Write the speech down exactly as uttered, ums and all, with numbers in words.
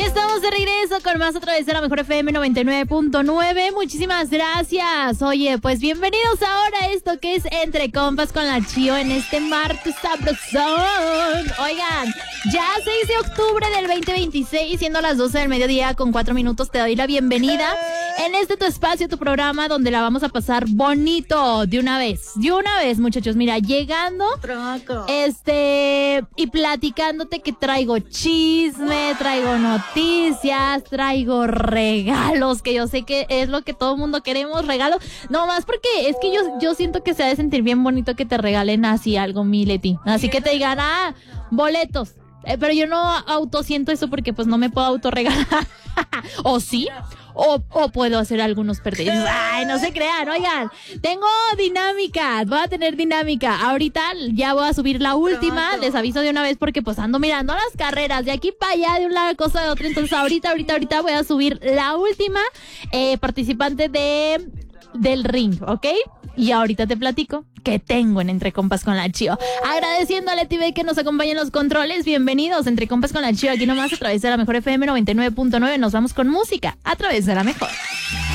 estamos de regreso con más a través de la Mejor F M noventa y nueve punto nueve. Muchísimas gracias. Oye, pues bienvenidos ahora a esto que es Entre Compas con la Chio en este martes sabrosón. Oigan, ya seis de octubre del veinte veintiséis, siendo las doce del mediodía con cuatro minutos, te doy la bienvenida en este tu espacio, tu programa, donde la vamos a pasar bonito de una vez. De una vez, muchachos. Mira, llegando Troco. este y platicándote que traigo chisme, traigo noticias, traigo regalos, que yo sé que es lo que todo el mundo queremos, regalos. No más porque es que yo, yo siento que se ha de sentir bien bonito que te regalen así algo, mi Leti. Así que te digan, ah, boletos. Eh, pero yo no autosiento eso porque pues no me puedo autorregalar. ¿O sí? O, o puedo hacer algunos perdidos. Ay, no se crean, oigan. Tengo dinámica, voy a tener dinámica. Ahorita ya voy a subir la última. Les aviso de una vez porque pues ando mirando las carreras de aquí para allá, de una cosa de otra. Entonces ahorita, ahorita, ahorita voy a subir la última eh, participante de del ring, ¿ok? Y ahorita te platico qué tengo en Entre Compas con la Chio. Agradeciendo a Leti B que nos acompaña en los controles. Bienvenidos Entre Compas con la Chio, aquí nomás a través de la Mejor F M noventa y nueve punto nueve. Nos vamos con música a través de la Mejor.